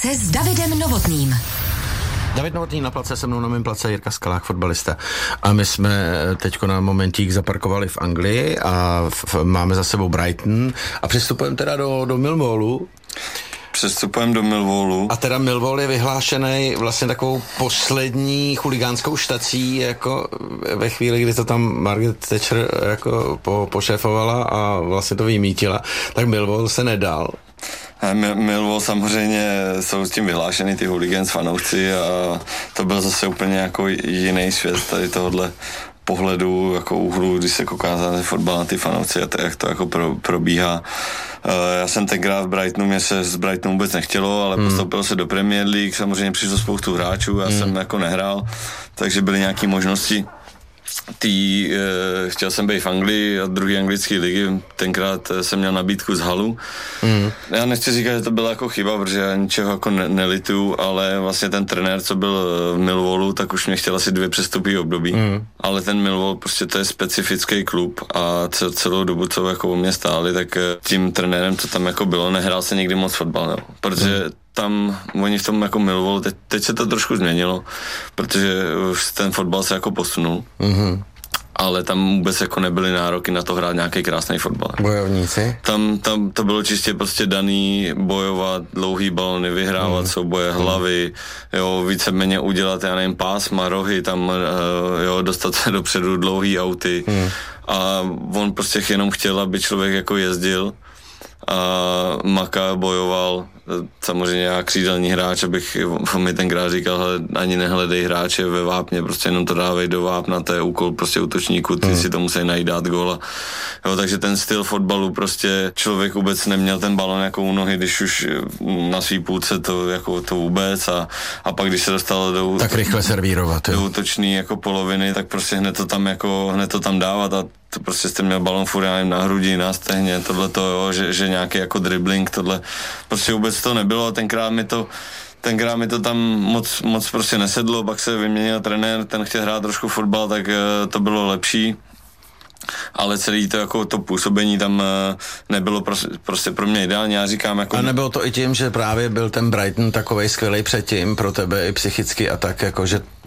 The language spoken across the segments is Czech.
Se s Davidem Novotným. David Novotný na place, se mnou na mém place Jirka Skalák, fotbalista. A my jsme teďko na momentík zaparkovali v Anglii a máme za sebou Brighton a přistupujeme teda do Millwallu. Přestupujeme do Millwallu. A teda Millwall je vyhlášený vlastně takovou poslední chuligánskou štací, jako ve chvíli, kdy to tam Margaret Thatcher jako pošéfovala a vlastně to vymítila, tak Millwall se nedal. Millwall samozřejmě jsou s tím vyhlášený ty hooligans fanoušci a to byl zase úplně jako jiný svět tady tohohle pohledu, jako úhlu, když se kouká na fotbal na ty fanoušci a to, jak to jako probíhá. Já jsem tenkrát v Brightonu, mě se z Brightonu vůbec nechtělo, ale postoupil se do Premier League, samozřejmě přišlo spoustu hráčů, já jsem jako nehrál, takže byly nějaké možnosti. Chtěl jsem být v Anglii a druhé anglické ligy, tenkrát jsem měl nabídku z Hallu. Já nechci říkat, že to byla jako chyba, protože já ničeho jako nelituju, ale vlastně ten trenér, co byl v Millwallu, tak už mě chtěl asi 2 přestupy období. Ale ten Millwall, prostě to je specifický klub a celou dobu, co jako u mě stáli, tak tím trenérem, co tam jako bylo, nehrál se nikdy moc fotbal, no. Protože tam, oni v tom jako Millwall, teď se to trošku změnilo, protože už ten fotbal se jako posunul, ale tam vůbec jako nebyly nároky na to hrát nějaký krásný fotbal. Bojovníci? Tam to bylo čistě prostě daný bojovat, dlouhý balony, vyhrávat souboje, hlavy, jo, víceméně udělat, já nevím, pásma, rohy, tam, jo, dostat se dopředu, dlouhý auty a on prostě jenom chtěl, aby člověk jako jezdil a makal, bojoval. Samozřejmě já křídelní hráč, abych mi tenkrát říkal, hele, ani nehledej hráče ve vápně, prostě jenom to dávej do vápna, to je úkol prostě útočníku, ty si to musí najít, dát góla. Jo, takže ten styl fotbalu, prostě člověk vůbec neměl ten balon jako u nohy, když už na svý půlce to jako to vůbec a pak když se dostal tak rychle servírovat, do útočný jako poloviny, tak prostě hned to tam dávat a to prostě jste měl balon furt na hrudi, na stehně, tohleto, jo, že nějaký jako dribbling, tohle, prostě vůbec to nebylo a tenkrát mi to tam moc prostě nesedlo, pak se vyměnil trenér, ten chtěl hrát trošku fotbal, tak to bylo lepší. Ale celý to jako to působení tam nebylo prostě pro mě ideální, já říkám jako... A nebylo to i tím, že právě byl ten Brighton takovej skvělej předtím pro tebe i psychicky a tak jako,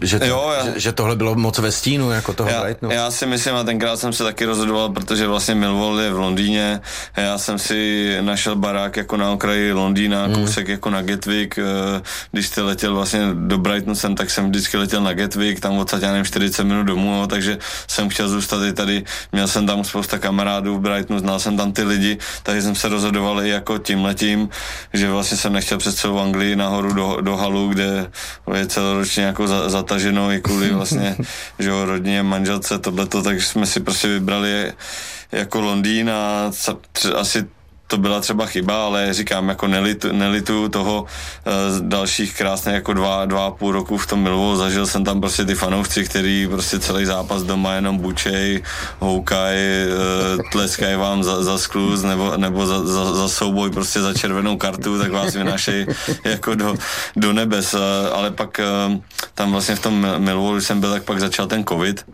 že tohle bylo moc ve stínu jako toho Brightonu? Já si myslím a tenkrát jsem se taky rozhodoval, protože vlastně Millwall je v Londýně, já jsem si našel barák jako na okraji Londýna, kousek jako na Gatwick, když jste letěl vlastně do Brightonu tak jsem vždycky letěl na Gatwick, tam odsaď já nevím 40 minut domů, takže jsem chtěl zůstat i tady. Měl jsem tam spousta kamarádů v Brightonu, znal jsem tam ty lidi, takže jsem se rozhodoval i jako tímhletím, že vlastně jsem nechtěl přes celou Anglii nahoru do Hallu, kde je celoročně jako zataženo i kvůli vlastně, že jo, rodině, manželce, tohleto, takže jsme si prostě vybrali jako Londýn a asi to byla třeba chyba, ale říkám, jako nelitu toho dalších krásných jako 2,5 roku v tom Millwallu, zažil jsem tam prostě ty fanoušci, který prostě celý zápas doma jenom bučej, houkaj, tleskají vám za skluz nebo za souboj prostě za červenou kartu, tak vás vynášejí jako do nebes, ale pak tam vlastně v tom Millwallu, když jsem byl, tak pak začal ten covid.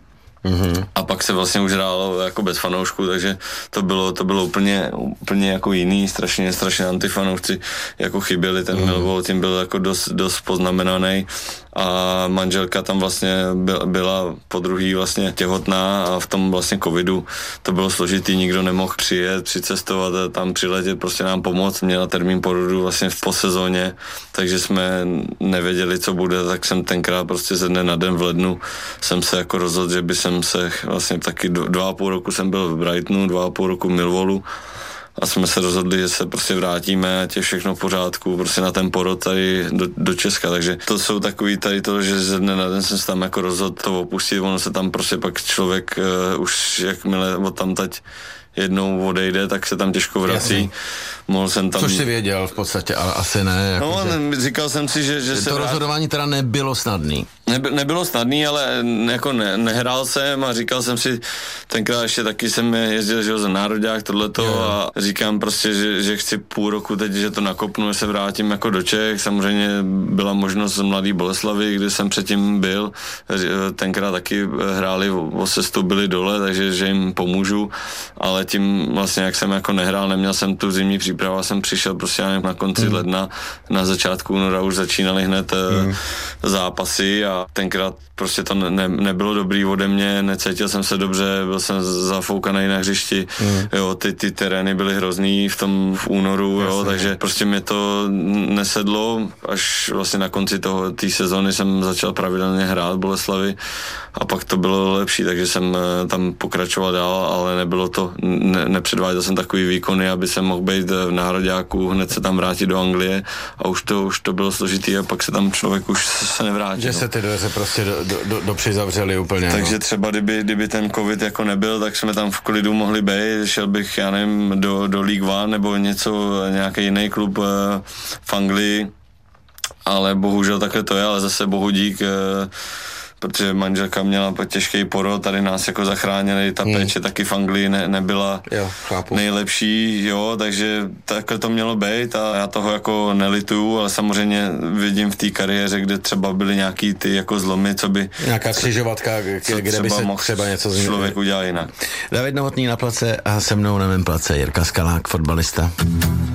A pak se vlastně už hrálo jako bez fanoušků, takže to bylo úplně jako jiný, strašně antifanoušci jako chyběli, ten Millwall tím byl jako dost poznamenaný a manželka tam vlastně byla podruhý vlastně těhotná a v tom vlastně covidu to bylo složitý, nikdo nemohl přicestovat a tam přiletět, prostě nám pomoct, měla termín porodu vlastně po sezóně, takže jsme nevěděli, co bude, tak jsem tenkrát prostě ze dne na den v lednu jsem se jako rozhodl, že by jsem se vlastně taky 2,5 roku jsem byl v Brightonu, 2,5 roku v Millwallu a jsme se rozhodli, že se prostě vrátíme, ať je všechno v pořádku, prostě na ten porod tady do Česka, takže to jsou takový tady to, že ze dne na den jsem se tam jako rozhodl to opustit, ono se tam prostě pak člověk už jakmile od tamtať jednou odejde, tak se tam těžko vrací. Jasně. Mohl jsem tam... Což si věděl v podstatě, ale asi ne. Jako no, že... říkal jsem si, že to rozhodování teda nebylo snadný. Nebylo snadný, ale jako nehrál jsem a říkal jsem si, tenkrát ještě taky jsem jezdil, že za nároďák, tohleto a říkám prostě, že chci půl roku teď, že to nakopnu, že se vrátím jako do Čech. Samozřejmě byla možnost z Mladý Boleslavi, kde jsem předtím byl, tenkrát taky hráli o sestup, byli dole, takže že jim pomůžu, ale tím vlastně, jak jsem jako nehrál, neměl jsem tu zimní přípravu, jsem přišel prostě na konci ledna, na začátku února už začínaly hned zápasy a tenkrát prostě to nebylo dobrý ode mě, necítil jsem se dobře, byl jsem zafoukaný na hřišti, jo, ty terény byly hrozný v únoru, jo, takže prostě mě to nesedlo, až vlastně na konci té sezóny jsem začal pravidelně hrát v Boleslavi a pak to bylo lepší, takže jsem tam pokračoval dál, ale nebylo to, nepředváděl jsem takový výkony, aby jsem mohl být v nároďáku, hned se tam vrátit do Anglie a už to bylo složitý a pak se tam člověk už se nevrátí. Že se ty dveře prostě dopředu zavřely úplně. Takže třeba kdyby ten covid jako nebyl, tak jsme tam v klidu mohli být, šel bych, já nevím, do League One nebo nějaký jiný klub v Anglii, ale bohužel takhle to je, ale zase bohu dík, protože manželka měla těžký porod, tady nás jako zachránili, ta péče taky v Anglii nebyla nejlepší, jo, takže takhle to mělo být a já toho jako nelituju, ale samozřejmě vidím v té kariéře, kde třeba byly nějaký ty jako zlomy, co by... Nějaká křižovatka, kde by se třeba něco změnilo. Člověk udělal jinak. David Novotný na place a se mnou na mém place Jirka Skalák, fotbalista.